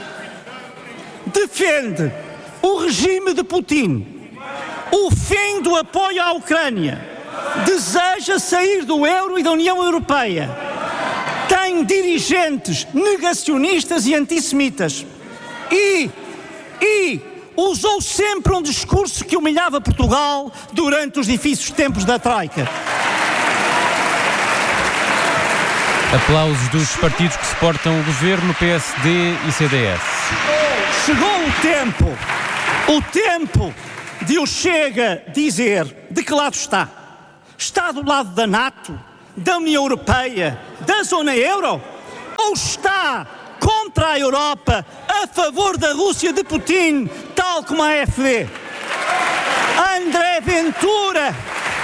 defende o regime de Putin, o fim do apoio à Ucrânia, deseja sair do euro e da União Europeia, tem dirigentes negacionistas e antissemitas e, e usou sempre um discurso que humilhava Portugal durante os difíceis tempos da Troika. Aplausos dos partidos que suportam o governo, P S D e C D S. Chegou o tempo, o tempo de o Chega dizer de que lado está. Está do lado da NATO, da União Europeia, da zona euro? Ou está contra a Europa, a favor da Rússia de Putin, tal como a AfD? André Ventura,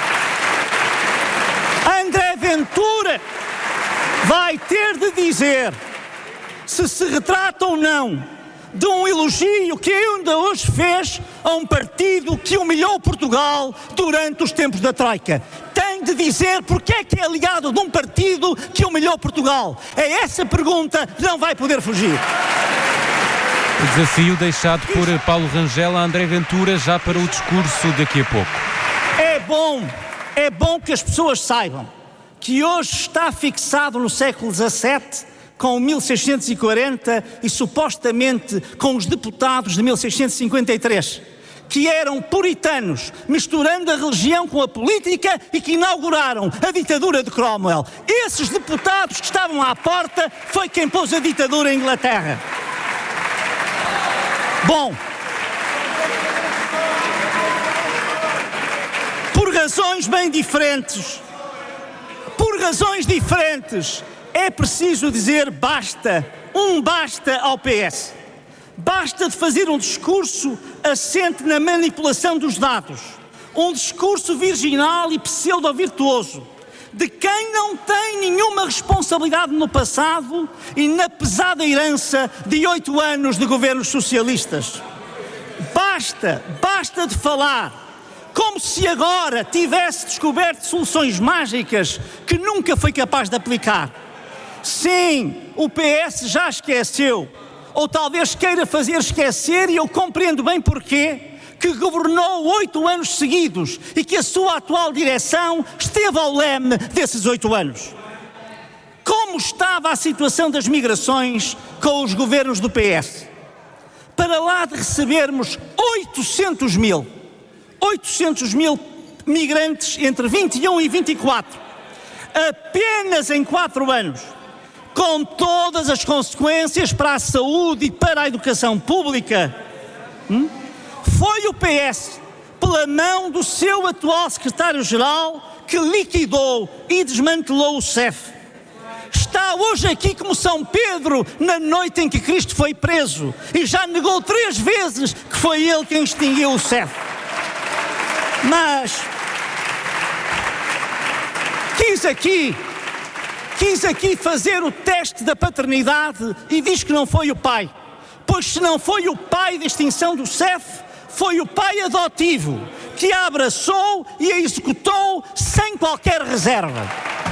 André Ventura vai ter de dizer se se retrata ou não de um elogio que ainda hoje fez a um partido que humilhou Portugal durante os tempos da Troika. Tem de dizer porque é que é aliado de um partido que humilhou Portugal. É essa pergunta que não vai poder fugir. O desafio deixado por Paulo Rangel a André Ventura já para o discurso daqui a pouco. É bom, é bom que as pessoas saibam que hoje está fixado no século dezassete com mil seiscentos e quarenta e supostamente com os deputados de mil seiscentos e cinquenta e três, que eram puritanos, misturando a religião com a política e que inauguraram a ditadura de Cromwell. Esses deputados que estavam à porta foi quem pôs a ditadura em Inglaterra. Bom, por razões bem diferentes, por razões diferentes, é preciso dizer basta, um basta ao P S. Basta de fazer um discurso assente na manipulação dos dados, um discurso virginal e pseudo-virtuoso, de quem não tem nenhuma responsabilidade no passado e na pesada herança de oito anos de governos socialistas. Basta, basta de falar como se agora tivesse descoberto soluções mágicas que nunca foi capaz de aplicar. Sim, o P S já esqueceu, ou talvez queira fazer esquecer, e eu compreendo bem porquê, que governou oito anos seguidos e que a sua atual direção esteve ao leme desses oito anos. Como estava a situação das migrações com os governos do P S? Para lá de recebermos oitocentos mil, oitocentos mil migrantes entre vinte e um e vinte e quatro, apenas em quatro anos, com todas as consequências para a saúde e para a educação pública, hum? Foi o P S, pela mão do seu atual secretário-geral, que liquidou e desmantelou o C E F. Está hoje aqui como São Pedro na noite em que Cristo foi preso e já negou três vezes que foi ele quem extinguiu o C E F. Mas quis aqui, quis aqui fazer o teste da paternidade e diz que não foi o pai. Pois se não foi o pai da extinção do C E F, foi o pai adotivo que a abraçou e a executou sem qualquer reserva.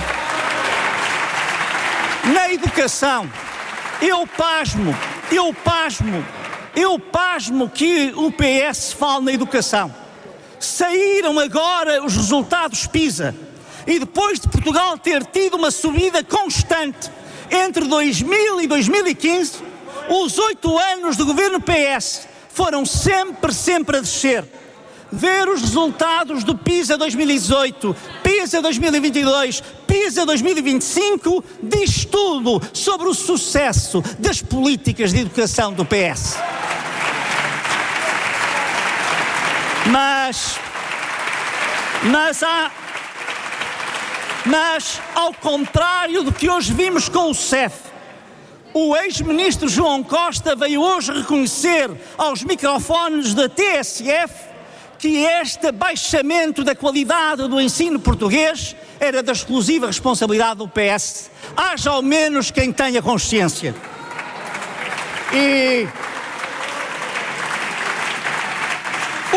Na educação, eu pasmo, eu pasmo, eu pasmo que o P S fale na educação. Saíram agora os resultados PISA e depois de Portugal ter tido uma subida constante entre dois mil e dois mil e quinze, os oito anos do governo P S foram sempre, sempre a descer. Ver os resultados do PISA dois mil e dezoito, PISA dois mil e vinte e dois, PISA dois mil e vinte e cinco, diz tudo sobre o sucesso das políticas de educação do P S. Mas, mas há, mas ao contrário do que hoje vimos com o C E F, o ex-ministro João Costa veio hoje reconhecer aos microfones da T S F que este baixamento da qualidade do ensino português era da exclusiva responsabilidade do P S. Haja ao menos quem tenha consciência.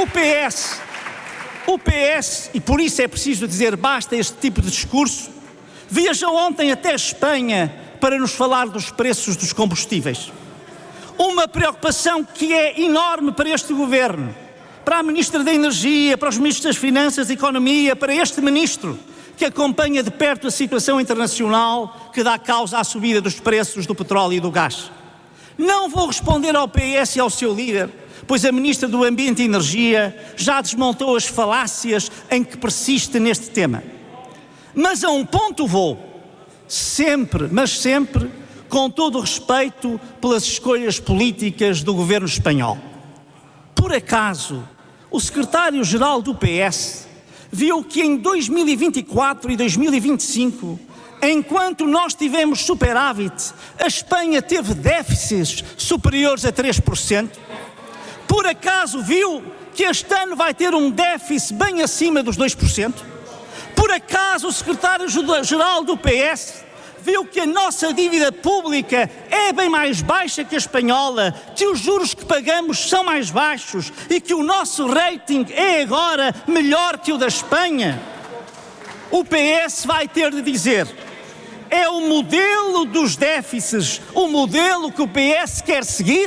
O P S, o P S, e por isso é preciso dizer basta este tipo de discurso, viajou ontem até Espanha para nos falar dos preços dos combustíveis. Uma preocupação que é enorme para este governo, para a Ministra da Energia, para os Ministros das Finanças e Economia, para este Ministro que acompanha de perto a situação internacional que dá causa à subida dos preços do petróleo e do gás. Não vou responder ao P S e ao seu líder, pois a Ministra do Ambiente e Energia já desmontou as falácias em que persiste neste tema. Mas a um ponto vou. Sempre, mas sempre, com todo o respeito pelas escolhas políticas do governo espanhol. Por acaso, o secretário-geral do P S viu que em dois mil e vinte e quatro e dois mil e vinte e cinco, enquanto nós tivemos superávit, a Espanha teve déficits superiores a três por cento? Por acaso viu que este ano vai ter um déficit bem acima dos dois por cento? Por acaso o secretário-geral do P S viu que a nossa dívida pública é bem mais baixa que a espanhola, que os juros que pagamos são mais baixos e que o nosso rating é agora melhor que o da Espanha? O P S vai ter de dizer: é o modelo dos déficits o modelo que o P S quer seguir?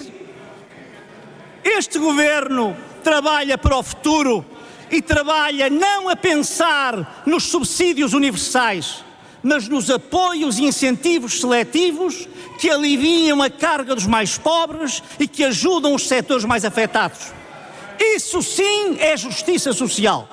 Este governo trabalha para o futuro e trabalha não a pensar nos subsídios universais, mas nos apoios e incentivos seletivos que aliviam a carga dos mais pobres e que ajudam os setores mais afetados. Isso sim é justiça social.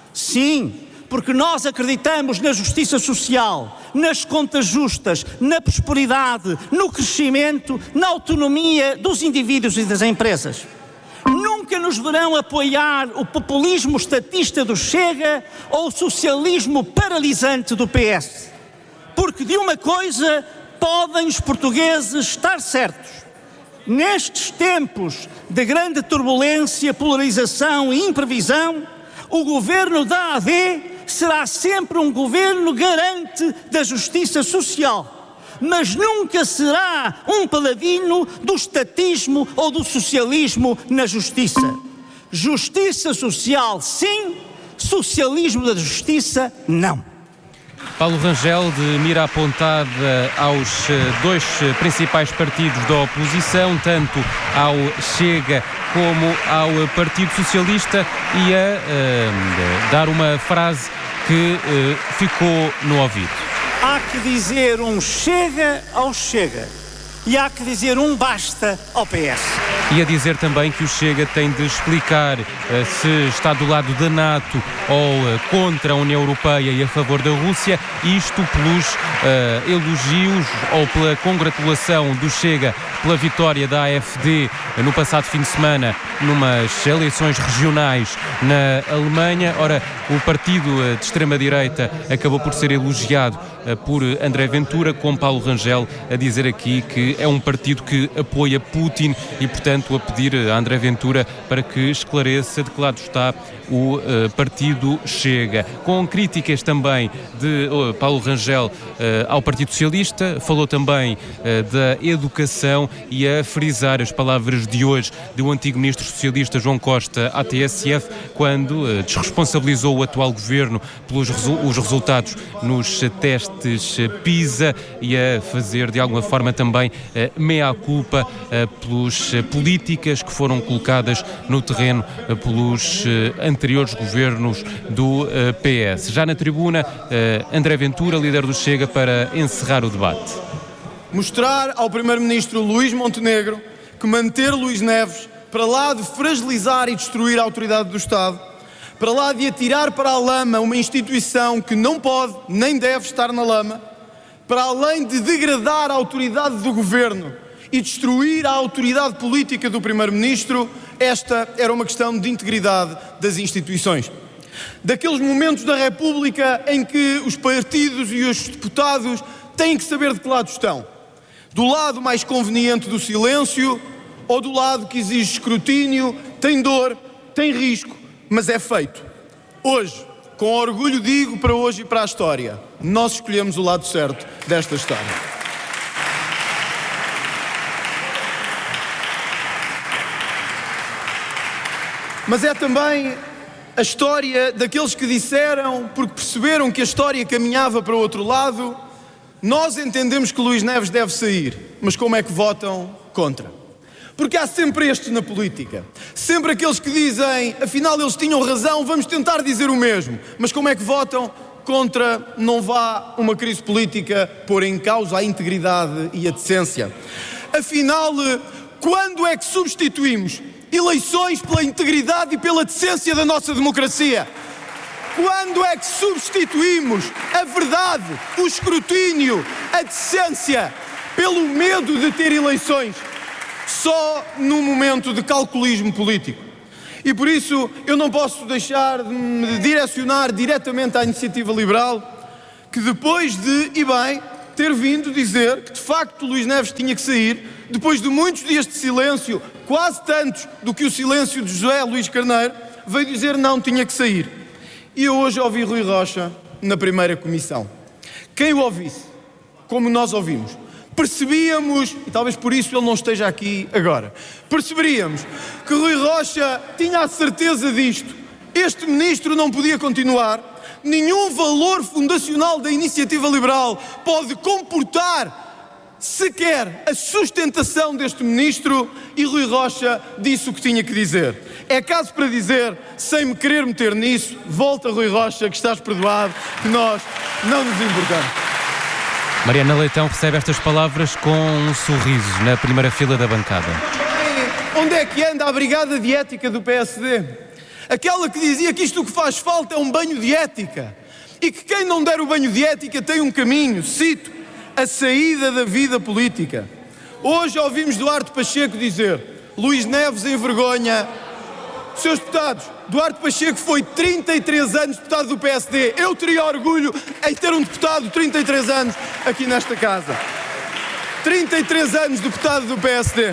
Sim, porque nós acreditamos na justiça social, nas contas justas, na prosperidade, no crescimento, na autonomia dos indivíduos e das empresas. Nunca nos verão apoiar o populismo estatista do Chega ou o socialismo paralisante do P S. Porque de uma coisa podem os portugueses estar certos: nestes tempos de grande turbulência, polarização e imprevisão, o governo da A D será sempre um governo garante da justiça social, mas nunca será um paladino do estatismo ou do socialismo na justiça. Justiça social, sim; socialismo da justiça, não. Paulo Rangel, de mira apontada aos dois principais partidos da oposição, tanto ao Chega como ao Partido Socialista, e a uh, dar uma frase que uh, ficou no ouvido. Há que dizer um chega ao Chega e há que dizer um basta ao P S. E a dizer também que o Chega tem de explicar uh, se está do lado da NATO ou uh, contra a União Europeia e a favor da Rússia, isto pelos uh, elogios ou pela congratulação do Chega pela vitória da A F D uh, no passado fim de semana numas eleições regionais na Alemanha. Ora, o partido uh, de extrema-direita acabou por ser elogiado uh, por André Ventura, com Paulo Rangel a dizer aqui que é um partido que apoia Putin e, portanto, a pedir a André Ventura para que esclareça de que lado está o uh, partido Chega. Com críticas também de uh, Paulo Rangel uh, ao Partido Socialista, falou também uh, da educação e a frisar as palavras de hoje do antigo ministro socialista João Costa à T S F, quando uh, desresponsabilizou o atual governo pelos resu- os resultados nos uh, testes uh, PISA, e a fazer de alguma forma também uh, meia-culpa uh, pelos uh, políticas que foram colocadas no terreno uh, pelos uh, anteriores governos do uh, P S. Já na tribuna, uh, André Ventura, líder do Chega, para encerrar o debate. Mostrar ao primeiro-ministro Luís Montenegro que manter Luís Neves, para lá de fragilizar e destruir a autoridade do Estado, para lá de atirar para a lama uma instituição que não pode nem deve estar na lama, para além de degradar a autoridade do governo e destruir a autoridade política do primeiro-ministro, esta era uma questão de integridade das instituições. Daqueles momentos da República em que os partidos e os deputados têm que saber de que lado estão. Do lado mais conveniente do silêncio ou do lado que exige escrutínio, tem dor, tem risco, mas é feito. Hoje, com orgulho digo para hoje e para a história, nós escolhemos o lado certo desta história. mas é também a história daqueles que disseram, porque perceberam que a história caminhava para o outro lado: nós entendemos que Luís Neves deve sair, mas como é que votam contra? Porque há sempre estes na política, sempre aqueles que dizem, afinal eles tinham razão, vamos tentar dizer o mesmo, mas como é que votam contra? Não vá uma crise política pôr em causa a integridade e a decência. Afinal, quando é que substituímos eleições pela integridade e pela decência da nossa democracia? Quando é que substituímos a verdade, o escrutínio, a decência, pelo medo de ter eleições? Só num momento de calculismo político. E por isso eu não posso deixar de me direcionar diretamente à Iniciativa Liberal, que depois de, e bem, ter vindo dizer que de facto Luís Neves tinha que sair, depois de muitos dias de silêncio, quase tantos do que o silêncio de José Luís Carneiro, veio dizer não, tinha que sair. E eu hoje ouvi Rui Rocha na primeira comissão. Quem o ouvisse, como nós ouvimos, percebíamos, e talvez por isso ele não esteja aqui agora, perceberíamos que Rui Rocha tinha a certeza disto: este ministro não podia continuar, nenhum valor fundacional da Iniciativa Liberal pode comportar sequer a sustentação deste ministro, e Rui Rocha disse o que tinha que dizer. É caso para dizer, sem me querer meter nisso, volta Rui Rocha, que estás perdoado, que nós não nos importamos. Mariana Leitão recebe estas palavras com um sorriso na primeira fila da bancada. Onde é que anda a brigada de ética do P S D? Aquela que dizia que isto o que faz falta é um banho de ética, e que quem não der o banho de ética tem um caminho, cito, a saída da vida política. Hoje ouvimos Duarte Pacheco dizer: Luís Neves envergonha. Senhores deputados, Duarte Pacheco foi trinta e três anos deputado do P S D. Eu teria orgulho em ter um deputado de trinta e três anos aqui nesta casa. trinta e três anos deputado do P S D.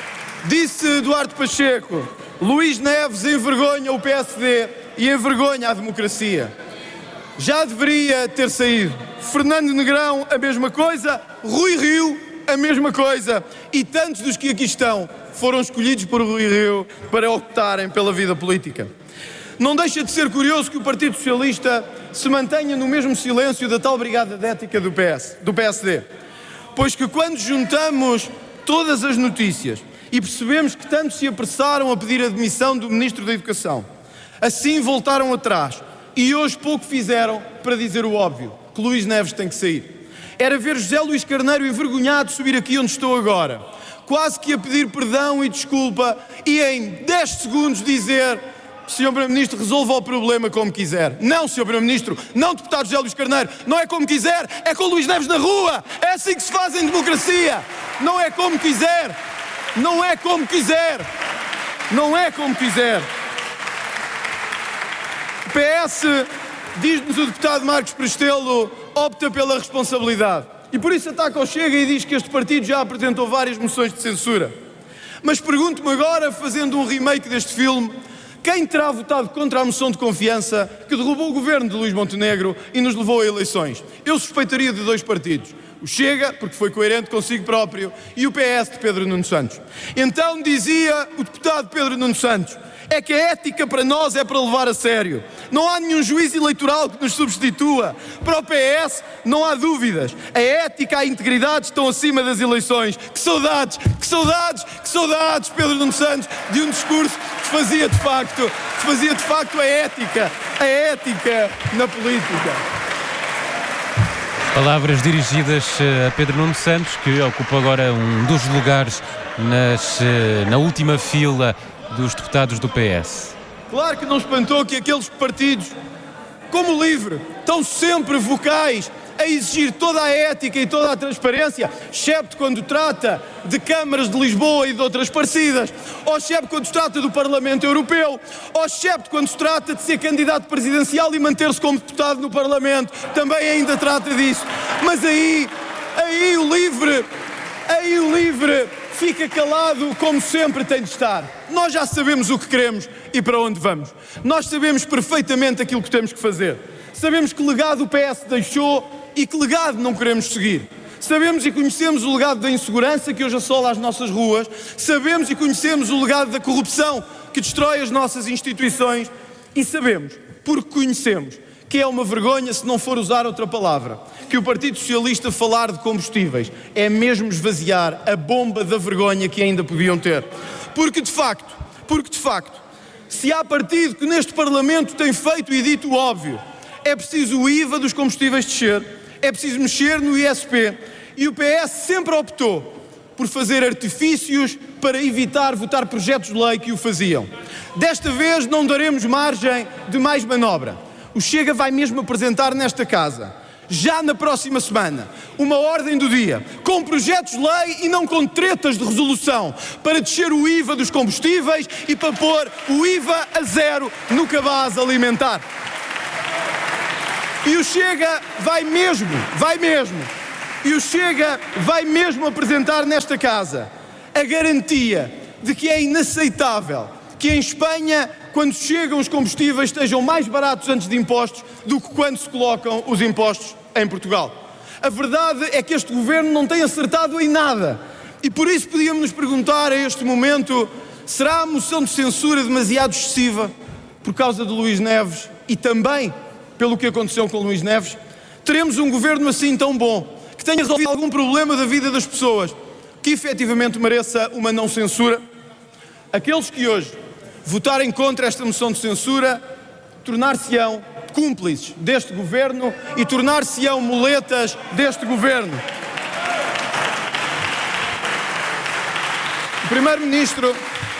Disse Duarte Pacheco: Luís Neves envergonha o P S D e envergonha a democracia. Já deveria ter saído. Fernando Negrão, a mesma coisa. Rui Rio, a mesma coisa. E tantos dos que aqui estão foram escolhidos por Rui Rio para optarem pela vida política. Não deixa de ser curioso que o Partido Socialista se mantenha no mesmo silêncio da tal brigada de ética do P S, do P S D. Pois que quando juntamos todas as notícias e percebemos que tanto se apressaram a pedir a demissão do Ministro da Educação, assim voltaram atrás e hoje pouco fizeram para dizer o óbvio, que Luís Neves tem que sair. Era ver José Luís Carneiro envergonhado subir aqui onde estou agora, quase que a pedir perdão e desculpa, e em dez segundos dizer: senhor Primeiro-Ministro, resolva o problema como quiser. Não, senhor Primeiro-Ministro, não, deputado José Luís Carneiro, não é como quiser, é com Luís Neves na rua. É assim que se faz em democracia. Não é como quiser, não é como quiser, não é como quiser. O P S, diz-nos o deputado Marcos Prestelo, opta pela responsabilidade. E por isso ataca ao Chega e diz que este partido já apresentou várias moções de censura. Mas pergunto-me agora, fazendo um remake deste filme, quem terá votado contra a moção de confiança que derrubou o governo de Luís Montenegro e nos levou a eleições? Eu suspeitaria de dois partidos: o Chega, porque foi coerente consigo próprio, e o P S de Pedro Nuno Santos. Então dizia o deputado Pedro Nuno Santos: é que a ética para nós é para levar a sério. Não há nenhum juiz eleitoral que nos substitua. Para o P S não há dúvidas. A ética e a integridade estão acima das eleições. Que saudades, que saudades, que saudades, Pedro Nuno Santos, de um discurso que fazia de facto, que fazia de facto a ética, a ética na política. Palavras dirigidas a Pedro Nuno Santos, que ocupa agora um dos lugares nas, na última fila dos deputados do P S. Claro que não espantou que aqueles partidos, como o LIVRE, estão sempre vocais a exigir toda a ética e toda a transparência, excepto quando trata de câmaras de Lisboa e de outras parecidas, ou excepto quando se trata do Parlamento Europeu, ou excepto quando se trata de ser candidato presidencial e manter-se como deputado no Parlamento, também ainda trata disso. Mas aí, aí o LIVRE, aí o LIVRE fica calado como sempre tem de estar. Nós já sabemos o que queremos e para onde vamos. Nós sabemos perfeitamente aquilo que temos que fazer. Sabemos que legado o P S deixou e que legado não queremos seguir. Sabemos e conhecemos o legado da insegurança que hoje assola as nossas ruas. Sabemos e conhecemos o legado da corrupção que destrói as nossas instituições e sabemos, porque conhecemos, que é uma vergonha, se não for usar outra palavra, que o Partido Socialista falar de combustíveis é mesmo esvaziar a bomba da vergonha que ainda podiam ter. Porque de facto, porque de facto, se há partido que neste Parlamento tem feito e dito o óbvio, é preciso o I V A dos combustíveis descer, é preciso mexer no I S P, e o P S sempre optou por fazer artifícios para evitar votar projetos de lei que o faziam. Desta vez não daremos margem de mais manobra. O Chega vai mesmo apresentar nesta casa, já na próxima semana, uma ordem do dia, com projetos de lei e não com tretas de resolução, para descer o I V A dos combustíveis e para pôr o I V A a zero no cabaz alimentar. E o Chega vai mesmo, vai mesmo, e o Chega vai mesmo apresentar nesta casa a garantia de que é inaceitável que em Espanha, quando chegam os combustíveis, estejam mais baratos antes de impostos do que quando se colocam os impostos em Portugal. A verdade é que este governo não tem acertado em nada. E por isso podíamos nos perguntar a este momento, será a moção de censura demasiado excessiva por causa de Luís Neves e também pelo que aconteceu com Luís Neves? Teremos um governo assim tão bom, que tenha resolvido algum problema da vida das pessoas, que efetivamente mereça uma não censura? Aqueles que hoje votarem contra esta moção de censura tornar-se-ão cúmplices deste governo e tornar-se-ão muletas deste governo. O Primeiro-Ministro,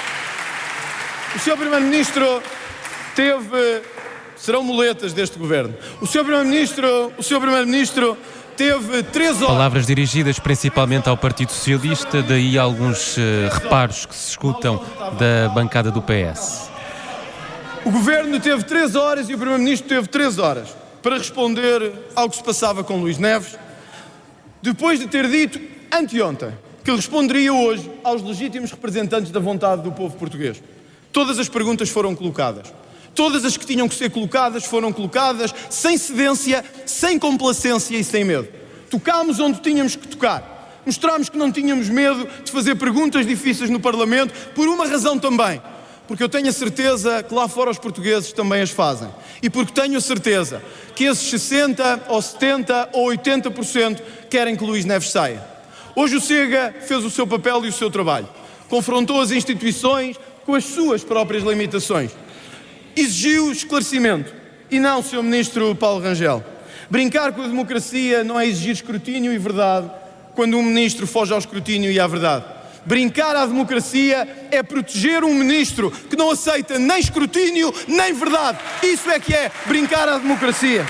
o senhor Primeiro-Ministro teve, serão muletas deste governo. O senhor Primeiro-Ministro, o senhor Primeiro-Ministro teve três horas... Palavras dirigidas principalmente ao Partido Socialista, daí alguns uh, reparos que se escutam da bancada do P S. O Governo teve três horas e o Primeiro-Ministro teve três horas para responder ao que se passava com Luís Neves, depois de ter dito anteontem que responderia hoje aos legítimos representantes da vontade do povo português. Todas as perguntas foram colocadas. Todas as que tinham que ser colocadas foram colocadas sem cedência, sem complacência e sem medo. Tocámos onde tínhamos que tocar. Mostrámos que não tínhamos medo de fazer perguntas difíceis no Parlamento, por uma razão também. Porque eu tenho a certeza que lá fora os portugueses também as fazem. E porque tenho a certeza que esses sessenta por cento ou setenta por cento ou oitenta por cento querem que Luís Neves saia. Hoje o Chega fez o seu papel e o seu trabalho. Confrontou as instituições com as suas próprias limitações. Exigiu esclarecimento. E não, senhor Ministro Paulo Rangel. Brincar com a democracia não é exigir escrutínio e verdade quando um ministro foge ao escrutínio e à verdade. Brincar à democracia é proteger um ministro que não aceita nem escrutínio nem verdade. Isso é que é brincar à democracia.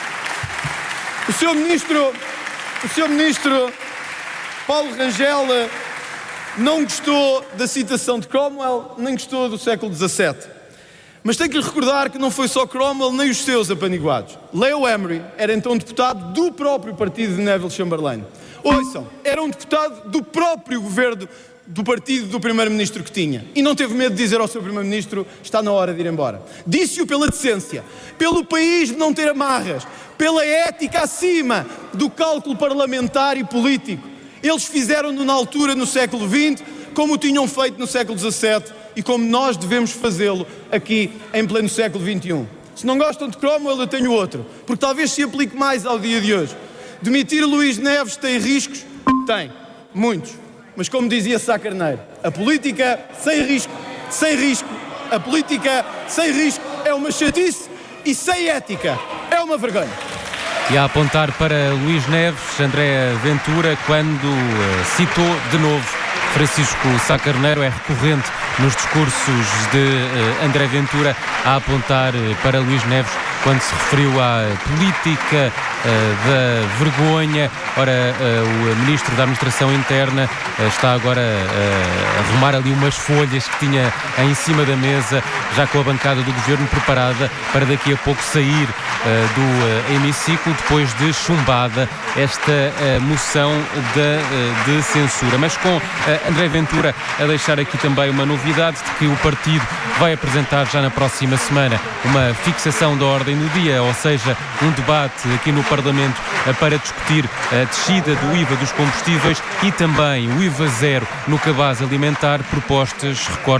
O senhor Ministro, o senhor Ministro Paulo Rangel não gostou da citação de Cromwell, nem gostou do século dezassete. Mas tenho que lhe recordar que não foi só Cromwell nem os seus apaniguados. Leo Emery era então deputado do próprio partido de Neville Chamberlain. Ouçam, era um deputado do próprio governo do partido do Primeiro-Ministro que tinha. E não teve medo de dizer ao seu Primeiro-Ministro, está na hora de ir embora. Disse-o pela decência, pelo país de não ter amarras, pela ética acima do cálculo parlamentar e político. Eles fizeram-no na altura, no século vinte, como o tinham feito no século dezassete e como nós devemos fazê-lo aqui em pleno século vinte e um. Se não gostam de Cromwell, eu tenho outro, porque talvez se aplique mais ao dia de hoje. Demitir Luís Neves tem riscos? Tem, muitos. Mas como dizia Sá Carneiro, a política sem risco, sem risco, a política sem risco é uma chatice e sem ética é uma vergonha. E a apontar para Luís Neves, André Ventura, quando uh, citou de novo Francisco Sá Carneiro, é recorrente nos discursos de uh, André Ventura a apontar uh, para Luís Neves quando se referiu à política uh, da vergonha. Ora, uh, o Ministro da Administração Interna uh, está agora uh, a arrumar ali umas folhas que tinha em cima da mesa, já com a bancada do Governo preparada para daqui a pouco sair uh, do uh, hemiciclo, depois de chumbada esta uh, moção de, uh, de censura. Mas com uh, André Ventura a deixar aqui também uma novidade de que o partido vai apresentar já na próxima semana uma fixação da ordem do dia, ou seja, um debate aqui no Parlamento uh, para discutir a descida do I V A dos combustíveis e também o I V A zero no cabaz alimentar, propostas, recordo,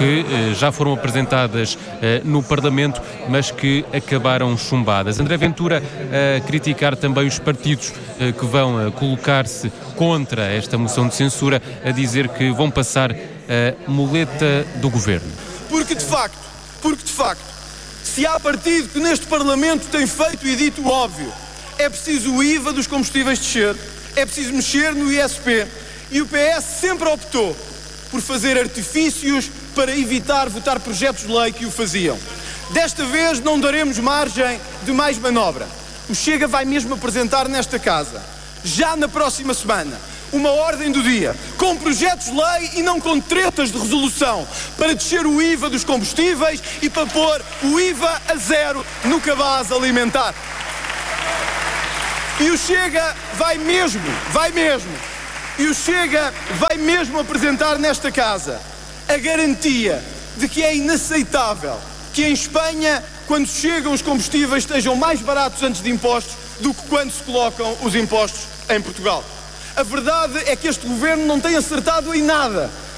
que eh, já foram apresentadas eh, no Parlamento, mas que acabaram chumbadas. André Ventura a criticar também os partidos eh, que vão eh, colocar-se contra esta moção de censura, a dizer que vão passar a muleta do governo. Porque de facto, porque de facto, se há partido que neste Parlamento tem feito e dito o óbvio, é preciso o I V A dos combustíveis descer, é preciso mexer no I S P, e o P S sempre optou por fazer artifícios para evitar votar projetos de lei que o faziam. Desta vez não daremos margem de mais manobra. O Chega vai mesmo apresentar nesta casa, já na próxima semana, uma ordem do dia, com projetos de lei e não com tretas de resolução, para descer o I V A dos combustíveis e para pôr o I V A a zero no cabaz alimentar. E o Chega vai mesmo, vai mesmo, e o Chega vai mesmo apresentar nesta casa a garantia de que é inaceitável que em Espanha, quando chegam os combustíveis, estejam mais baratos antes de impostos do que quando se colocam os impostos em Portugal. A verdade é que este governo não tem acertado em nada